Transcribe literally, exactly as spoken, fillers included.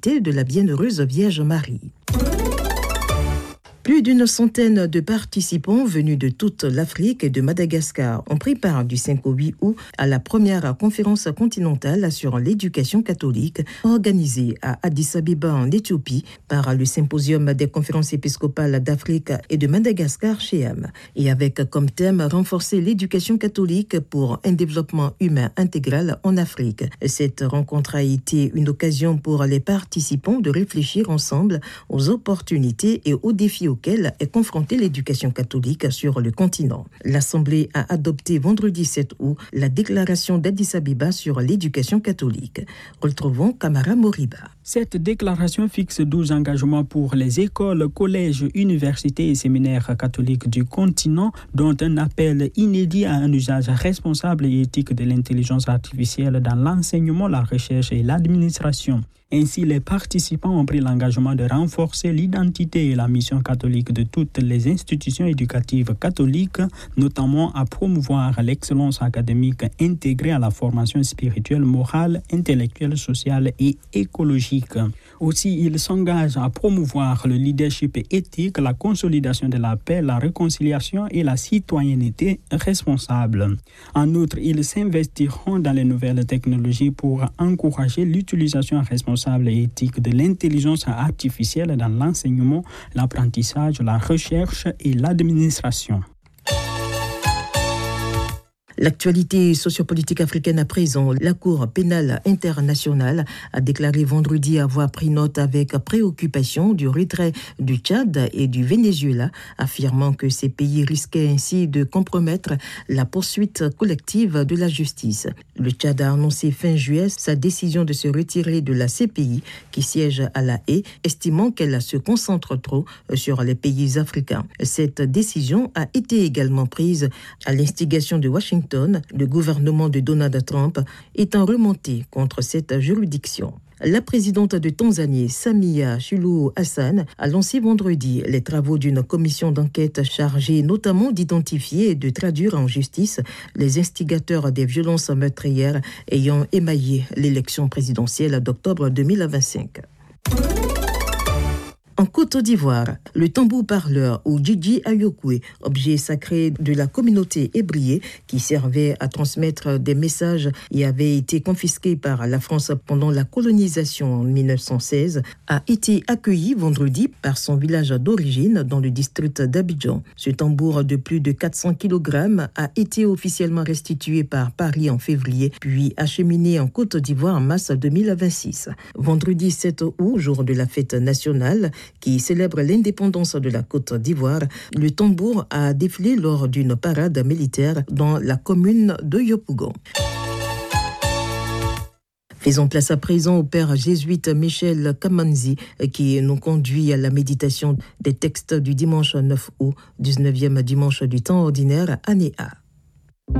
Nativité de la Bienheureuse Vierge Marie. Plus d'une centaine de participants venus de toute l'Afrique et de Madagascar ont pris part du cinq au huit août à la première conférence continentale sur l'éducation catholique organisée à Addis Abeba en Éthiopie par le Symposium des conférences épiscopales d'Afrique et de Madagascar C H E M, et avec comme thème renforcer l'éducation catholique pour un développement humain intégral en Afrique. Cette rencontre a été une occasion pour les participants de réfléchir ensemble aux opportunités et aux défis auquel est confrontée l'éducation catholique sur le continent. L'Assemblée a adopté vendredi sept août la déclaration d'Addis Abeba sur l'éducation catholique. Retrouvons Kamara Moriba. Cette déclaration fixe douze engagements pour les écoles, collèges, universités et séminaires catholiques du continent, dont un appel inédit à un usage responsable et éthique de l'intelligence artificielle dans l'enseignement, la recherche et l'administration. Ainsi, les participants ont pris l'engagement de renforcer l'identité et la mission catholique de toutes les institutions éducatives catholiques, notamment à promouvoir l'excellence académique intégrée à la formation spirituelle, morale, intellectuelle, sociale et écologique. Aussi, ils s'engagent à promouvoir le leadership éthique, la consolidation de la paix, la réconciliation et la citoyenneté responsable. En outre, ils s'investiront dans les nouvelles technologies pour encourager l'utilisation responsable et éthique de l'intelligence artificielle dans l'enseignement, l'apprentissage, la recherche et l'administration. L'actualité sociopolitique africaine à présent, la Cour pénale internationale a déclaré vendredi avoir pris note avec préoccupation du retrait du Tchad et du Venezuela, affirmant que ces pays risquaient ainsi de compromettre la poursuite collective de la justice. Le Tchad a annoncé fin juillet sa décision de se retirer de la C P I qui siège à La Haye, estimant qu'elle se concentre trop sur les pays africains. Cette décision a été également prise à l'instigation de Washington, le gouvernement de Donald Trump étant remonté contre cette juridiction. La présidente de Tanzanie, Samia Suluhu Hassan, a lancé vendredi les travaux d'une commission d'enquête chargée notamment d'identifier et de traduire en justice les instigateurs des violences meurtrières ayant émaillé l'élection présidentielle d'octobre deux mille vingt-cinq. En Côte d'Ivoire, le tambour parleur ou Djidji Ayokwe, objet sacré de la communauté ébriée qui servait à transmettre des messages et avait été confisqué par la France pendant la colonisation en mille neuf cent seize, a été accueilli vendredi par son village d'origine dans le district d'Abidjan. Ce tambour de plus de quatre cents kilogrammes a été officiellement restitué par Paris en février, puis acheminé en Côte d'Ivoire en mars deux mille vingt-six. Vendredi sept août, jour de la fête nationale, qui célèbre l'indépendance de la Côte d'Ivoire, le tambour a défilé lors d'une parade militaire dans la commune de Yopougon. Faisons place à présent au père jésuite Michel Kamanzi qui nous conduit à la méditation des textes du dimanche neuf août, dix-neuvième dimanche du temps ordinaire, année A.